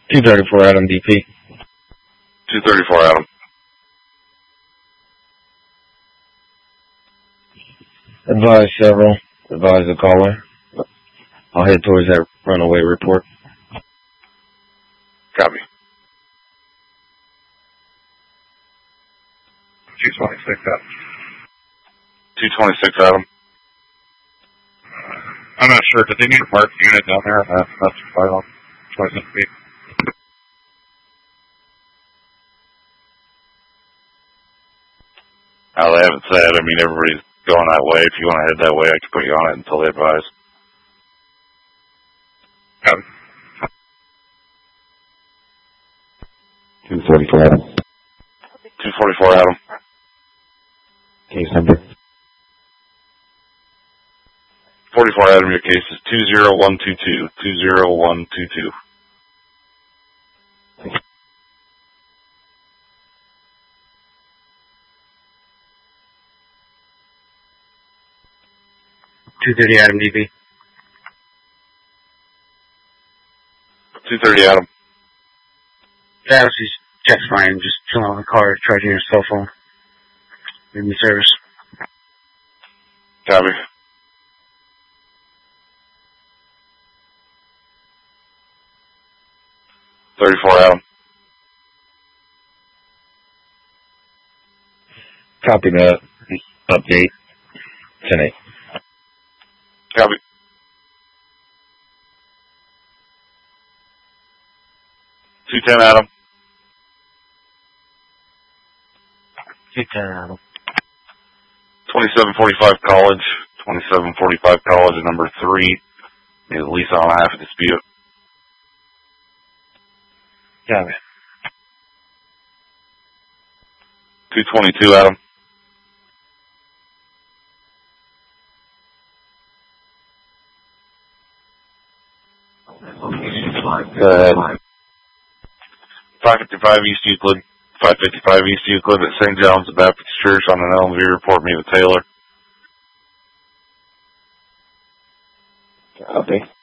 234 Adam DP. 234 Adam. Advise several. Advise the caller. I'll head towards that runaway report. Copy. 226 Adam. 226 Adam. I'm not sure. Did they need a marked unit down there? That's right on 26 feet. They haven't said. I mean, everybody's going that way. If you want to head that way, I can put you on it until they advise. Copy. 244 Adam. 244 Adam. Case number. 44 Adam, your case is 20122. 20122. Adam DP. 230 Adam. Yeah, she's just fine. Just chilling on the car, charging her cell phone. Give me service. Copy. Adam. Copy that. Update. 10-8. Copy. 210 Adam. 210 Adam. 2745 College. 2745 College, number 3. Need a lease on half a dispute. Copy. 222 Adam. Go ahead. 555 East Euclid. 555 East Euclid at St. John's Baptist Church on an LMV report. Meet with Taylor. Copy.